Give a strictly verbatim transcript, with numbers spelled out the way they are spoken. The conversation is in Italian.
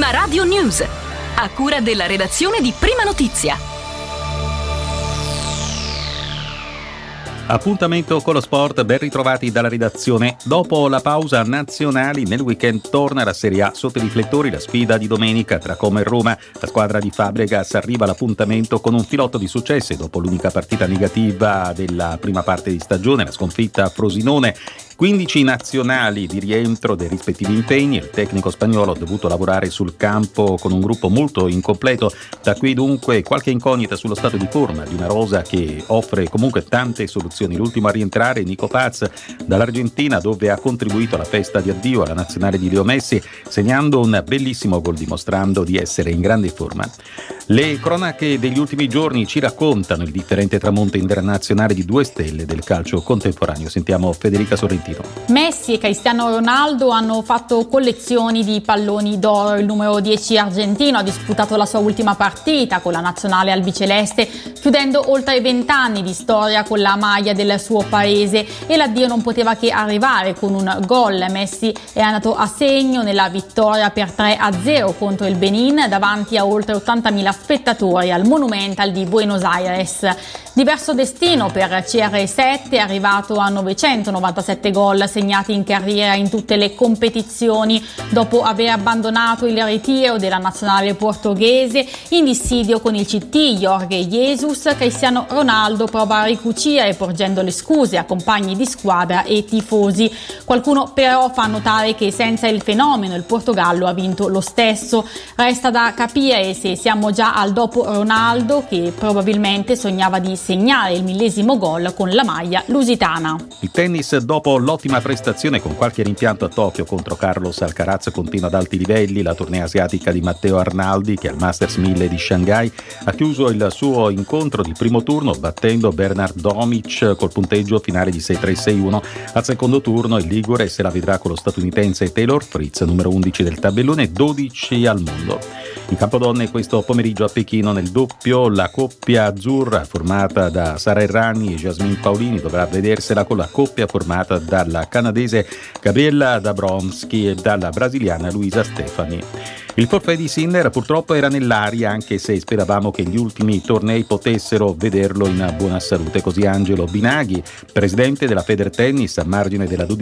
Prima Radio News, a cura della redazione di Prima Notizia. Appuntamento con lo sport, ben ritrovati dalla redazione. Dopo la pausa nazionali, nel weekend torna la Serie A sotto i riflettori, la sfida di domenica tra Como e Roma. La squadra di Fabregas arriva all'appuntamento con un filotto di successi dopo l'unica partita negativa della prima parte di stagione, la sconfitta a Frosinone. quindici nazionali di rientro dei rispettivi impegni. Il tecnico spagnolo ha dovuto lavorare sul campo con un gruppo molto incompleto. Da qui dunque qualche incognita sullo stato di forma di una rosa che offre comunque tante soluzioni. L'ultimo a rientrare, Nico Paz, dall'Argentina, dove ha contribuito alla festa di addio alla nazionale di Leo Messi, segnando un bellissimo gol dimostrando di essere in grande forma. Le cronache degli ultimi giorni ci raccontano il differente tramonto internazionale di due stelle del calcio contemporaneo. Sentiamo Federica Sorrentino. Messi e Cristiano Ronaldo hanno fatto collezioni di palloni d'oro. Il numero dieci argentino ha disputato la sua ultima partita con la nazionale albiceleste, chiudendo oltre vent'anni di storia con la maglia del suo paese, e l'addio non poteva che arrivare con un gol. Messi è andato a segno nella vittoria per tre a zero contro il Benin davanti a oltre ottantamila spettatori al Monumental di Buenos Aires. Diverso destino per C R sette, arrivato a novecentonovantasette gol segnati in carriera in tutte le competizioni. Dopo aver abbandonato il ritiro della nazionale portoghese in dissidio con il C T Jorge Jesus, Cristiano Ronaldo prova a ricucire porgendo le scuse a compagni di squadra e tifosi. Qualcuno però fa notare che senza il fenomeno il Portogallo ha vinto lo stesso. Resta da capire se siamo già al dopo Ronaldo, che probabilmente sognava di segnare il millesimo gol con la maglia lusitana. Il tennis, dopo l'ottima prestazione con qualche rimpianto a Tokyo contro Carlos Alcaraz, continua ad alti livelli. La tournée asiatica di Matteo Arnaldi, che al Masters mille di Shanghai ha chiuso il suo incontro di primo turno battendo Bernard Domic col punteggio finale di sei tre sei uno. Al secondo turno il ligure se la vedrà con lo statunitense Taylor Fritz, numero undici del tabellone, dodici al mondo. In Campodonne questo pomeriggio a Pechino nel doppio la coppia azzurra formata da Sara Errani e Jasmine Paolini dovrà vedersela con la coppia formata dalla canadese Gabriella Dabrowski e dalla brasiliana Luisa Stefani. Il forfait di Sinner purtroppo era nell'aria, anche se speravamo che gli ultimi tornei potessero vederlo in buona salute. Così Angelo Binaghi, presidente della Federtennis, a margine della